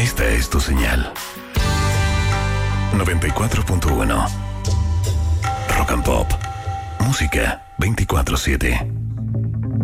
Esta es tu señal. 94.1 Rock and Pop. Música 24/7.